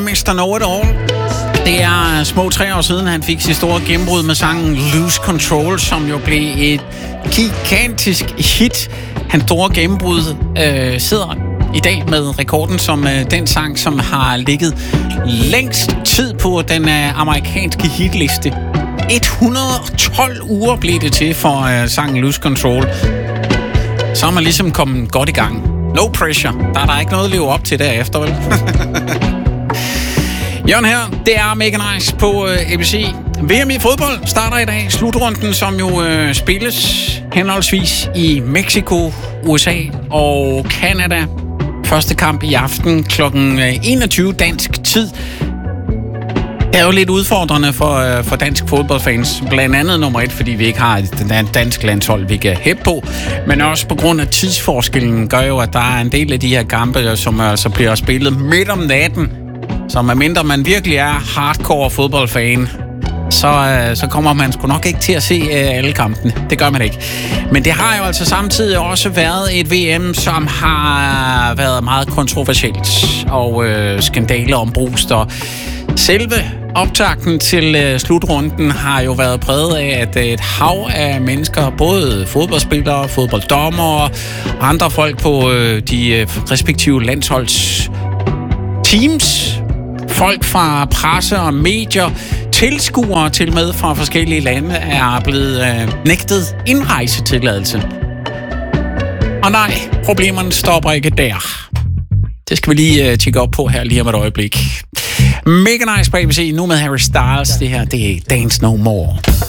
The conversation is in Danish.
Mr. Know-It-All. Det er små 3 år siden, han fik sit store gennembrud med sangen Lose Control, som jo blev et gigantisk hit. Hans store gennembrud sidder i dag med rekorden som den sang, som har ligget længst tid på den amerikanske hitliste. 112 uger blev det til for sangen Lose Control. Så er man ligesom kommet godt i gang. No pressure. Der er der ikke noget at leve op til derefter, vel? Jørgen her, det er Mega Nice på ABC. VM i fodbold starter i dag. Slutrunden, som jo spilles henholdsvis i Mexico, USA og Canada. Første kamp i aften kl. 21 dansk tid. Det er jo lidt udfordrende for dansk fodboldfans. Blandt andet nummer 1, fordi vi ikke har et dansk landshold, vi kan hæppe på. Men også på grund af tidsforskellen gør jo, at der er en del af de her kampe, som så bliver spillet midt om natten. Så medmindre man virkelig er hardcore fodboldfan, så kommer man sgu nok ikke til at se alle kampene. Det gør man ikke. Men det har jo altså samtidig også været et VM, som har været meget kontroversielt. Og skandaler ombrust. Og selve optakten til slutrunden har jo været præget af, at et hav af mennesker, både fodboldspillere, fodbolddommere og andre folk på de respektive landsholds teams, folk fra presse og medier, tilskuere til med fra forskellige lande er blevet nægtet indrejsetilladelse. Og nej, problemerne stopper ikke der. Det skal vi lige tjekke op på her lige om et øjeblik. Mega Nice på ABC, nu med Harry Styles. Det her, det er Dance No More.